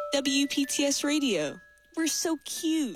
WPTS Radio. We're so cute.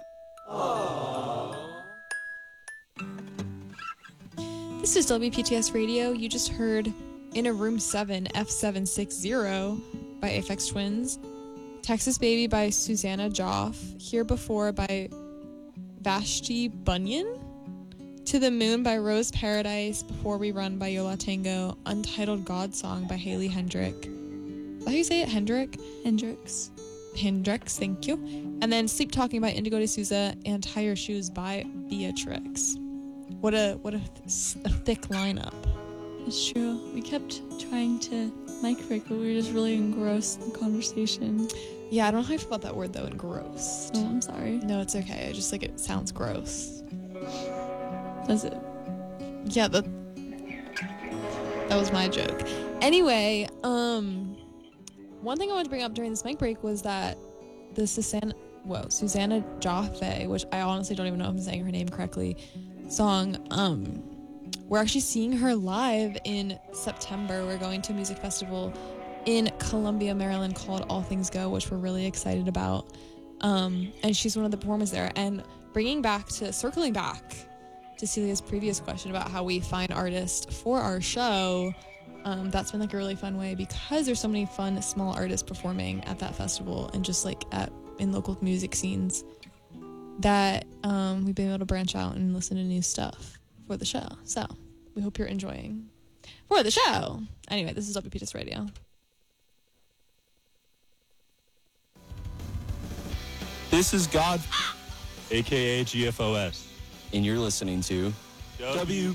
This is WPTS Radio. You just heard In a Room 7, F760 by Aphex Twins. Texas Baby by Susanna Joff. Here Before by Vashti Bunyan. To the Moon by Rose Paradise. Before We Run by Yola Tango. Untitled God Song by Haley Hendrick. Is that how you say it? Hendrick? Hendrix, thank you. And then Sleep Talking by Indigo D'Souza and Tie Your Shoes by Beatrix. What a thick lineup. it's true. We kept trying to mic break, but we were just really engrossed in the conversation. Yeah, I don't know how I feel about that word though, engrossed. Oh, I'm sorry. No, it's okay. I just it sounds gross. Does it? Yeah, that was my joke. Anyway, one thing I wanted to bring up during this mic break was that the Susanna Joffe, which I honestly don't even know if I'm saying her name correctly, song, we're actually seeing her live in September. We're going to a music festival in Columbia, Maryland called All Things Go, which we're really excited about. And she's one of the performers there. And circling back to Celia's previous question about how we find artists for our show, that's been a really fun way because there's so many fun small artists performing at that festival and just in local music scenes that we've been able to branch out and listen to new stuff for the show. So we hope you're enjoying for the show. Anyway, this is WPTS Radio. This is God, a.k.a. GFOS. And you're listening to W